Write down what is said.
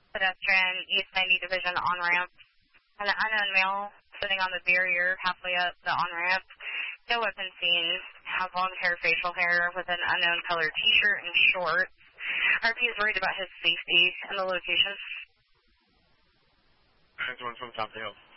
pedestrian East 90 Division on-ramp. An unknown male sitting on the barrier halfway up the on-ramp. No weapon seen. Has long hair, facial hair, with an unknown colored T-shirt and shorts. RP is worried about his safety and the location. 9-1 from Top of the Hill.